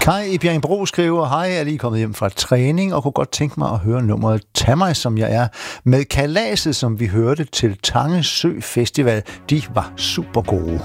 Kai i Bjerringbro skriver, hej, jeg er lige kommet hjem fra træning og kunne godt tænke mig at høre nummeret Tag mig som jeg er med Kalaset, som vi hørte til Tange Sø Festival. De var super gode.